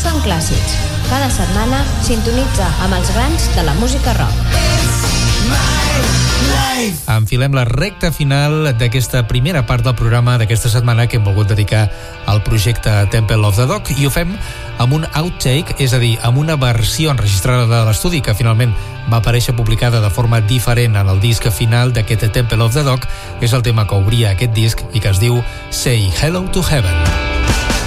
Toquen clàssics. Cada setmana sintonitza amb els grans de la música rock. Enfilem la recta final d'aquesta primera part del programa d'aquesta setmana que hem volgut dedicar al projecte Temple of the Dog, i ho fem amb un outtake, és a dir, amb una versió enregistrada de l'estudi que finalment va aparèixer publicada de forma diferent en el disc final d'aquest Temple of the Dog. És el tema que obria aquest disc i que es diu Say Hello to Heaven.